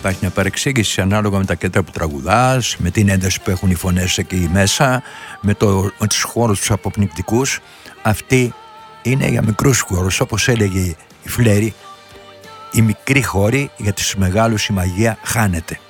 υπάρχει μια παρεξήγηση ανάλογα με τα κέντρα που τραγουδάς, με την ένταση που έχουν οι φωνές εκεί μέσα, με τους χώρους τους αποπνικτικούς. Αυτή είναι για μικρούς χώρους, όπως έλεγε η Φλέρη. Οι μικροί χώροι, για τους μεγάλους η μαγεία χάνεται.